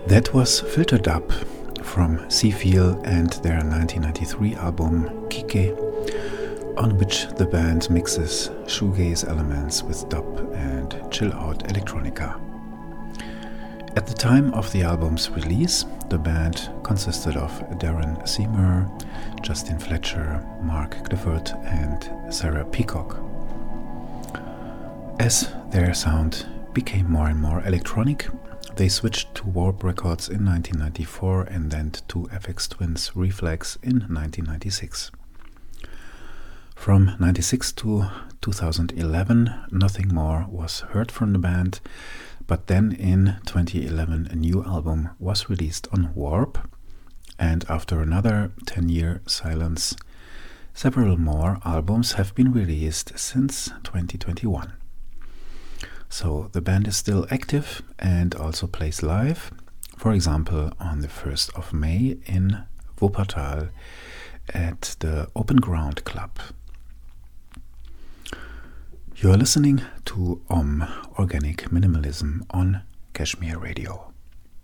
That was Filter Dub from Seafeel and their 1993 album Kike, on which the band mixes shoegaze elements with dub and chill-out electronica. At the time of the album's release, the band consisted of Darren Seymour, Justin Fletcher, Mark Clifford and Sarah Peacock. As their sound became more and more electronic, they switched to Warp Records in 1994 and then to Aphex Twin's Reflex in 1996. From 1996 to 2011, nothing more was heard from the band, but then in 2011 a new album was released on Warp, and after another 10-year silence, several more albums have been released since 2021. So the band is still active and also plays live, for example on the 1st of May in Wuppertal at the Open Ground Club. You are listening to Organic Minimalism on Kashmir Radio.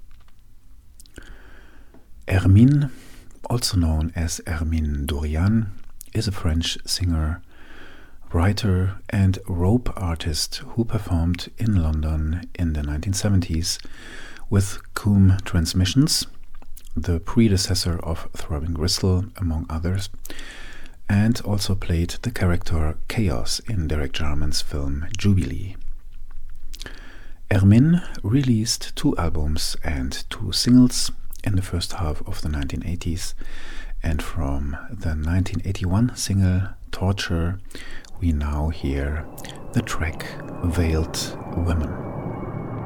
Hermine, also known as Hermine Dorian, is a French singer, writer and rope artist who performed in London in the 1970s with Coombe Transmissions, the predecessor of Throbbing Gristle, among others, and also played the character Chaos in Derek Jarman's film Jubilee. Hermine released 2 albums and 2 singles in the first half of the 1980s, and from the 1981 single Torture, we now hear the track Veiled Women.